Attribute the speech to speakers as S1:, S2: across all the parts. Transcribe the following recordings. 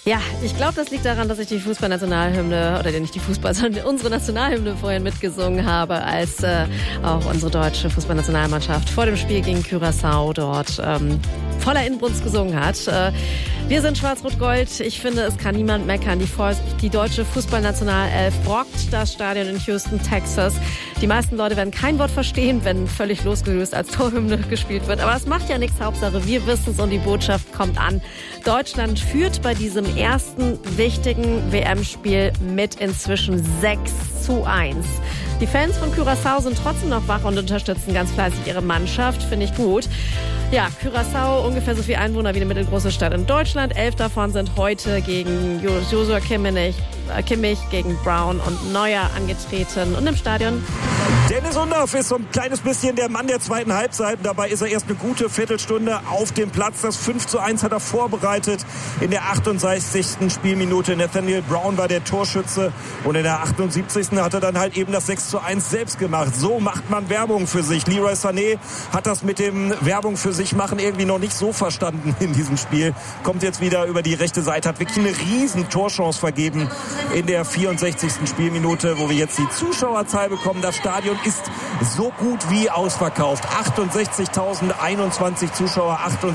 S1: Ja, ich glaube, das liegt daran, dass ich die Fußballnationalhymne, oder nicht die Fußball, sondern unsere Nationalhymne vorhin mitgesungen habe, als auch unsere deutsche Fußballnationalmannschaft vor dem Spiel gegen Curaçao dort voller Inbrunst gesungen hat. Wir sind Schwarz-Rot-Gold. Ich finde, es kann niemand meckern. Die deutsche Fußballnationalelf brockt das Stadion in Houston, Texas. Die meisten Leute werden kein Wort verstehen, wenn völlig losgelöst als Torhymne gespielt wird. Aber das macht ja nichts. Hauptsache, wir wissen es und die Botschaft kommt an. Deutschland führt bei diesem ersten wichtigen WM-Spiel mit inzwischen 6:1. Die Fans von Curaçao sind trotzdem noch wach und unterstützen ganz fleißig ihre Mannschaft. Finde ich gut. Ja, Curaçao, ungefähr so viel Einwohner wie eine mittelgroße Stadt in Deutschland. 11 davon sind heute gegen Joshua Kimmich gegen Brown und Neuer angetreten. Und im Stadion
S2: Dennis Undaff ist so ein kleines bisschen der Mann der zweiten Halbzeit. Dabei ist er erst eine gute Viertelstunde auf dem Platz. Das 5:1 hat er vorbereitet in der 68. Spielminute. Nathaniel Brown war der Torschütze und in der 78. hat er dann halt eben das 6:1 selbst gemacht. So macht man Werbung für sich. Leroy Sané hat das mit dem Werbung für sich machen irgendwie noch nicht so verstanden in diesem Spiel. Kommt jetzt wieder über die rechte Seite, hat wirklich eine riesen Torchance vergeben in der 64. Spielminute, wo wir jetzt die Zuschauerzahl bekommen. Das Stadion ist so gut wie ausverkauft. 68.021 Zuschauer,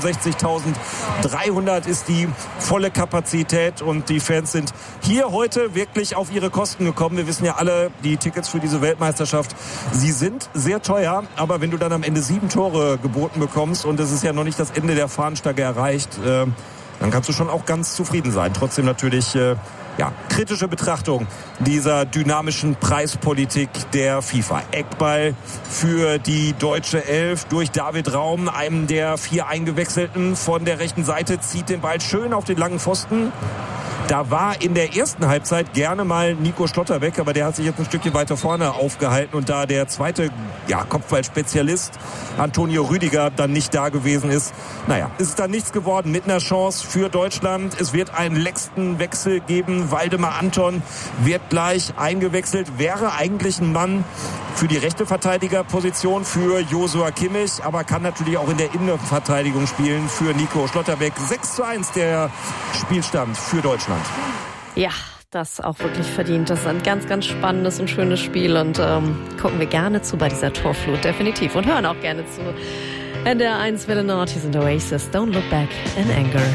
S2: 68.300 ist die volle Kapazität und die Fans sind hier heute wirklich auf ihre Kosten gekommen. Wir wissen ja alle, die Tickets für diese Weltmeisterschaft, sie sind sehr teuer, aber wenn du dann am Ende 7 Tore geboten bekommst und es ist ja noch nicht das Ende der Fahnenstange erreicht, dann kannst du schon auch ganz zufrieden sein. Trotzdem natürlich kritische Betrachtung dieser dynamischen Preispolitik der FIFA. Eckball für die deutsche Elf durch David Raum, einem der 4 Eingewechselten von der rechten Seite, zieht den Ball schön auf den langen Pfosten. Da war in der ersten Halbzeit gerne mal Nico Schlotterbeck, aber der hat sich jetzt ein Stückchen weiter vorne aufgehalten und da der zweite Kopfballspezialist Antonio Rüdiger dann nicht da gewesen ist, ist es dann nichts geworden mit einer Chance für Deutschland. Es wird einen letzten Wechsel geben. Waldemar Anton wird gleich eingewechselt, wäre eigentlich ein Mann für die rechte Verteidigerposition für Joshua Kimmich, aber kann natürlich auch in der Innenverteidigung spielen für Nico Schlotterbeck. 6:1 der Spielstand für Deutschland.
S1: Ja, das auch wirklich verdient. Das ist ein ganz, ganz spannendes und schönes Spiel und gucken wir gerne zu bei dieser Torflut, definitiv. Und hören auch gerne zu. NDR 1 Welle Nord, hier sind Oasis, Don't Look Back in Anger.